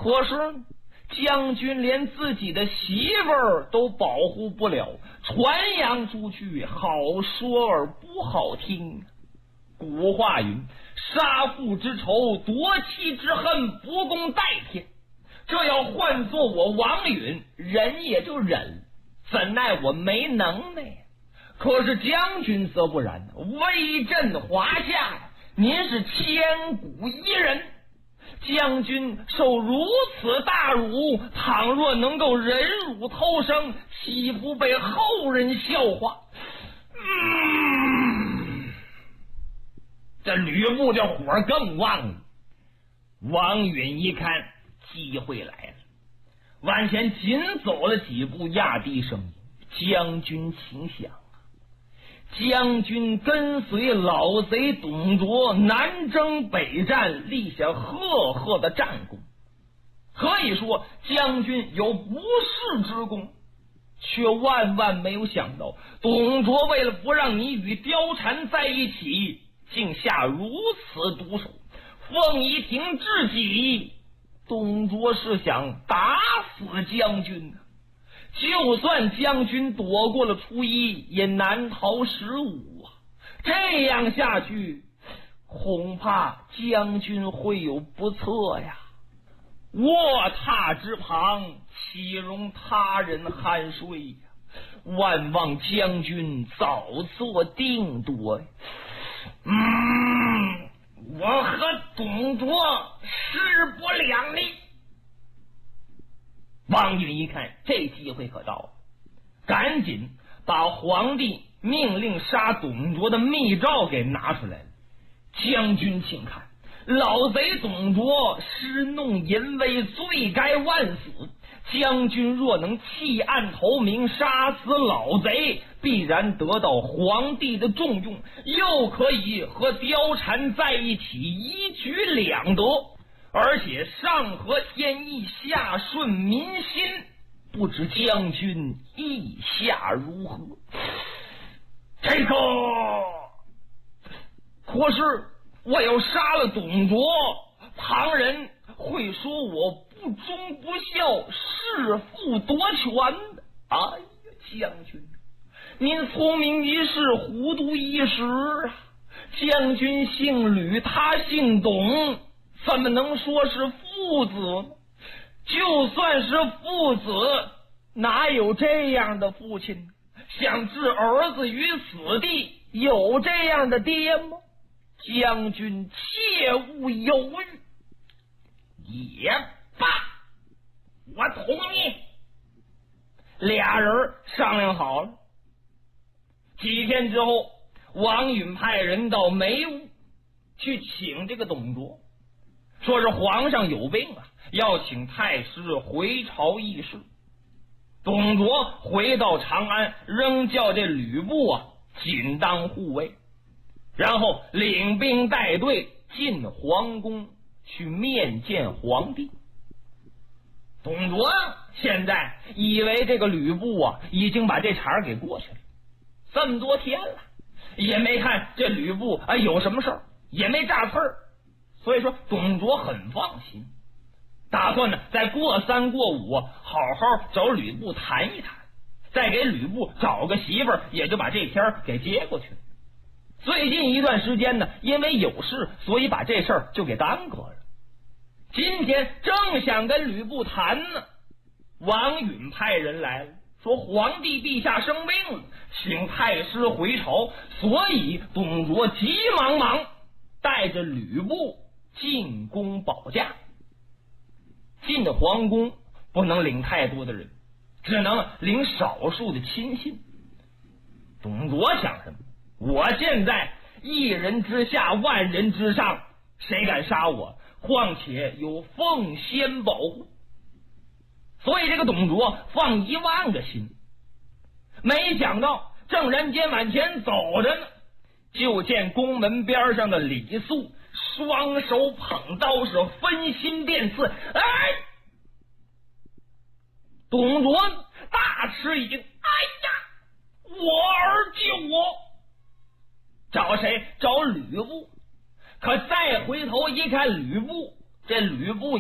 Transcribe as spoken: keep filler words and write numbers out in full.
可是将军连自己的媳妇儿都保护不了，传扬出去好说而不好听。古话云：杀父之仇，夺妻之恨，不共戴天。这要换做我王允，忍也就忍，怎奈我没能耐。可是将军则不然，威震华夏，您是千古一人。将军受如此大辱，倘若能够忍辱偷生，岂不被后人笑话？嗯，这吕布这火更旺了。王允一看机会来了，往前紧走了几步，压低声音：将军请想，将军跟随老贼董卓南征北战，立下赫赫的战功，可以说将军有不世之功，却万万没有想到，董卓为了不让你与貂蝉在一起，竟下如此毒手。凤仪亭至己，董卓是想打死将军，就算将军躲过了初一，也难逃十五啊！这样下去，恐怕将军会有不测呀。卧榻之旁，岂容他人酣睡呀？万望将军早做定夺呀！嗯，我和董卓势不两立。王允一看这机会可到了，赶紧把皇帝命令杀董卓的密诏给拿出来了。将军请看，老贼董卓施弄淫威，罪该万死。将军若能弃暗投明，杀死老贼，必然得到皇帝的重用，又可以和貂蝉在一起，一举两得。而且上合天意，下顺民心，不知将军意下如何？这个可是我要杀了董卓，旁人会说我不忠不孝，弑父夺权的。哎呀，将军，您聪明一世，糊涂一时啊！将军姓吕，他姓董，怎么能说是父子呢？就算是父子，哪有这样的父亲？想置儿子于死地，有这样的爹吗？将军切勿犹豫。也罢，我同意。俩人商量好了。几天之后，王允派人到梅屋去请这个董卓，说是皇上有病啊，要请太师回朝议事。董卓回到长安，仍叫这吕布啊紧当护卫，然后领兵带队进皇宫去面见皇帝。董卓现在以为这个吕布啊已经把这茬给过去了，这么多天了也没看这吕布啊有什么事儿，也没炸刺儿，所以说董卓很放心，打算呢再过三过五好好找吕布谈一谈，再给吕布找个媳妇儿，也就把这天儿给接过去了。最近一段时间呢，因为有事，所以把这事儿就给耽搁了。今天正想跟吕布谈呢，王允派人来了，说皇帝陛下生病了，请太师回朝，所以董卓急忙忙带着吕布进宫保驾。进的皇宫不能领太多的人，只能领少数的亲信。董卓想什么？我现在一人之下，万人之上，谁敢杀我？况且有凤仙保护，所以这个董卓放一万个心。没想到正人间往前走着呢，就见宫门边上的李肃双手捧刀，是分心便刺。哎，董卓大吃一惊，哎呀，我儿救我！找谁？找吕布。可再回头一看吕布，这吕布